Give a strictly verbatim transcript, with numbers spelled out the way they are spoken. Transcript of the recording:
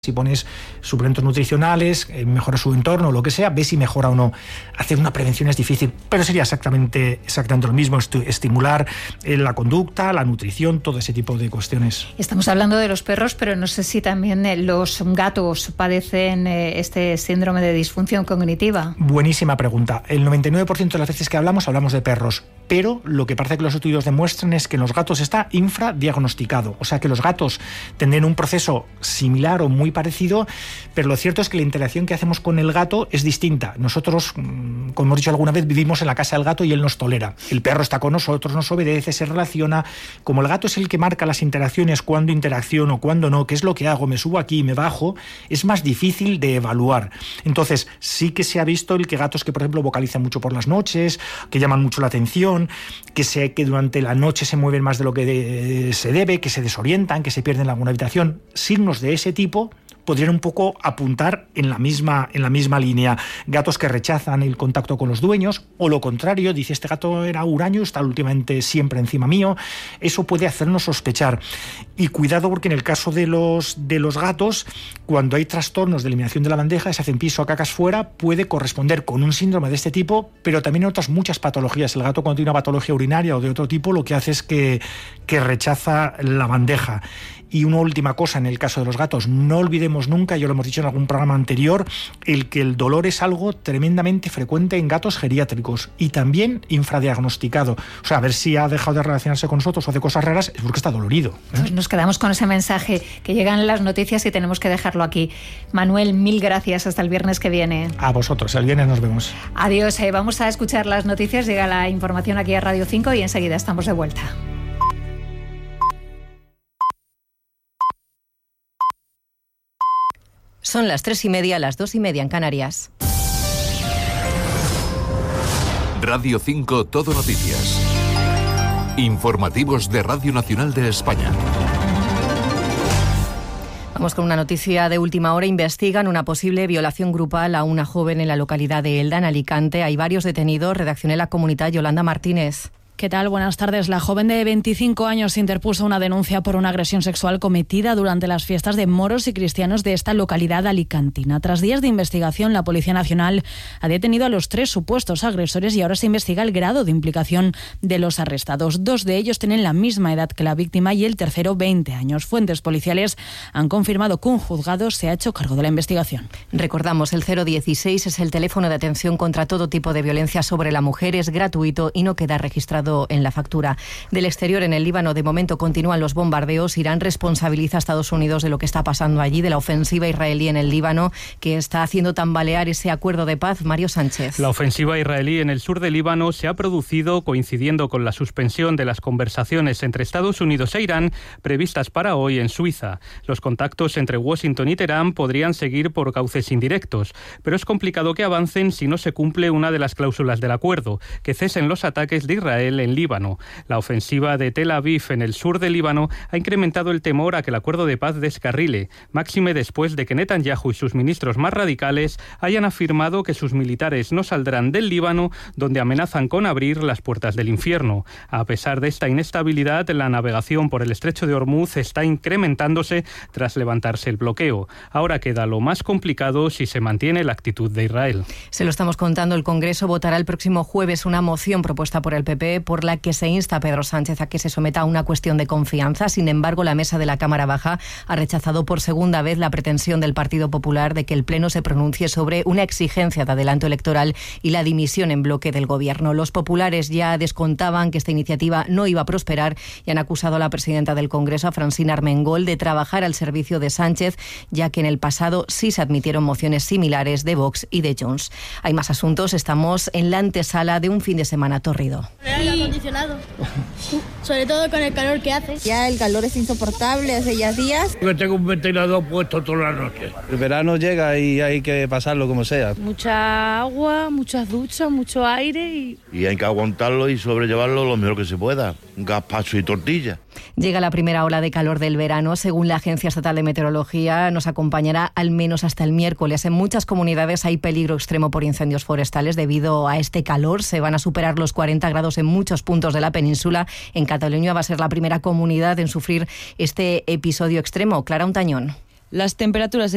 si pones suplementos nutricionales, eh, mejora su entorno, lo que sea, ves si mejora o no. Hacer una prevención es difícil, pero sería exactamente, exactamente lo mismo, est- estimular eh, la conducta, la nutrición, todo ese tipo de cuestiones. Estamos hablando de los perros, pero no sé si también eh, los gatos padecen eh, este síndrome de disfunción cognitiva. Buenísima pregunta. El noventa y nueve por ciento de las veces que hablamos, hablamos de perros, pero lo que parece que los estudios demuestran es que en los gatos está infradiagnosticado, o sea que los gatos tendrán un proceso similar o muy parecido, pero lo cierto es que la interacción que hacemos con el gato es distinta. Nosotros, como hemos dicho alguna vez, vivimos en la casa del gato y él nos tolera. El perro está con nosotros, nos obedece, se relaciona. Como el gato es el que marca las interacciones, cuándo interacciono, cuándo no, qué es lo que hago, me subo aquí, me bajo, es más difícil de evaluar. Entonces, sí que se ha visto el que gatos que, por ejemplo, vocalizan mucho por las noches, que llaman mucho la atención, que, se, que durante la noche se mueven más de lo que de, se debe, que se desorientan, que se pierden en alguna habitación, signos de ese tipo podrían un poco apuntar en la misma en la misma línea. Gatos que rechazan el contacto con los dueños, o lo contrario, dice este gato era huraño, está últimamente siempre encima mío. Eso puede hacernos sospechar. Y cuidado, porque en el caso de los, de los gatos, cuando hay trastornos de eliminación de la bandeja, se hacen pis o cacas fuera, puede corresponder con un síndrome de este tipo, pero también en otras muchas patologías. El gato, cuando tiene una patología urinaria o de otro tipo, lo que hace es que, que rechaza la bandeja. Y una última cosa, en el caso de los gatos, no olvidemos nunca, ya lo hemos dicho en algún programa anterior, el que el dolor es algo tremendamente frecuente en gatos geriátricos y también infradiagnosticado. O sea, a ver si ha dejado de relacionarse con nosotros o hace cosas raras, es porque está dolorido, ¿eh? Pues nos quedamos con ese mensaje, que llegan las noticias y tenemos que dejarlo aquí. Manuel, mil gracias, hasta el viernes que viene. A vosotros, el viernes nos vemos. Adiós, eh, vamos a escuchar las noticias, llega la información aquí a Radio cinco y enseguida estamos de vuelta. Son las tres y media, las dos y media en Canarias. Radio cinco Todo Noticias. Informativos de Radio Nacional de España. Vamos con una noticia de última hora. Investigan una posible violación grupal a una joven en la localidad de Elda, en Alicante. Hay varios detenidos. Redaccioné La Comunidad, Yolanda Martínez. ¿Qué tal? Buenas tardes. La joven de veinticinco años interpuso una denuncia por una agresión sexual cometida durante las fiestas de moros y cristianos de esta localidad alicantina. Tras días de investigación, la Policía Nacional ha detenido a los tres supuestos agresores y ahora se investiga el grado de implicación de los arrestados. Dos de ellos tienen la misma edad que la víctima y el tercero veinte años. Fuentes policiales han confirmado que un juzgado se ha hecho cargo de la investigación. Recordamos, el cero dieciséis es el teléfono de atención contra todo tipo de violencia sobre la mujer. Es gratuito y no queda registrado en la factura. Del exterior, en el Líbano, de momento continúan los bombardeos. Irán responsabiliza a Estados Unidos de lo que está pasando allí, de la ofensiva israelí en el Líbano, que está haciendo tambalear ese acuerdo de paz. Mario Sánchez. La ofensiva israelí en el sur del Líbano se ha producido coincidiendo con la suspensión de las conversaciones entre Estados Unidos e Irán previstas para hoy en Suiza. Los contactos entre Washington y Teherán podrían seguir por cauces indirectos, pero es complicado que avancen si no se cumple una de las cláusulas del acuerdo, que cesen los ataques de Israel en Líbano. La ofensiva de Tel Aviv en el sur del Líbano ha incrementado el temor a que el acuerdo de paz descarrile, máxime después de que Netanyahu y sus ministros más radicales hayan afirmado que sus militares no saldrán del Líbano, donde amenazan con abrir las puertas del infierno. A pesar de esta inestabilidad, la navegación por el estrecho de Hormuz está incrementándose tras levantarse el bloqueo. Ahora queda lo más complicado si se mantiene la actitud de Israel. Se lo estamos contando, el Congreso votará el próximo jueves una moción propuesta por el P P por la que se insta a Pedro Sánchez a que se someta a una cuestión de confianza. Sin embargo, la mesa de la Cámara Baja ha rechazado por segunda vez la pretensión del Partido Popular de que el Pleno se pronuncie sobre una exigencia de adelanto electoral y la dimisión en bloque del Gobierno. Los populares ya descontaban que esta iniciativa no iba a prosperar y han acusado a la presidenta del Congreso, a Francina Armengol, de trabajar al servicio de Sánchez, ya que en el pasado sí se admitieron mociones similares de Vox y de Junts. Hay más asuntos. Estamos en la antesala de un fin de semana torrido. Aire acondicionado, sobre todo con el calor que hace. Ya el calor es insoportable hace ya días. Yo tengo un ventilador puesto toda la noche. El verano llega y hay que pasarlo como sea. Mucha agua, muchas duchas, mucho aire y... Y hay que aguantarlo y sobrellevarlo lo mejor que se pueda. Gazpacho y tortilla. Llega la primera ola de calor del verano. Según la Agencia Estatal de Meteorología, nos acompañará al menos hasta el miércoles. En muchas comunidades hay peligro extremo por incendios forestales. Debido a este calor, se van a superar los cuarenta grados en muchos puntos de la península. En Cataluña va a ser la primera comunidad en sufrir este episodio extremo. Clara Untañón. Las temperaturas